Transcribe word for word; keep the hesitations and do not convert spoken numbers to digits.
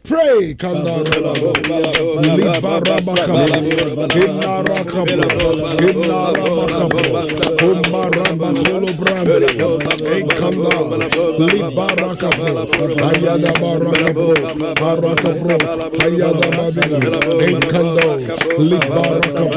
Pray, Kandara, Libarabakaba, Inarakaba, Inarakaba, Umbaramba Solobrand, Enkanda, Libarakaba, Ayada Barakabo, Barakabro, Ayada Babi, Enkando, Libarakaba,